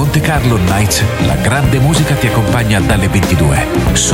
Monte Carlo Nights, la grande musica ti accompagna dalle 22.